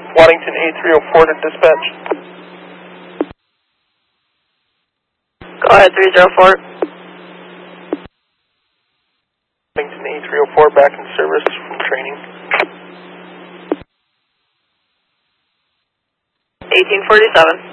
Waddington A304 to dispatch. Go ahead, 304. Waddington A304 back in service from training. 1847.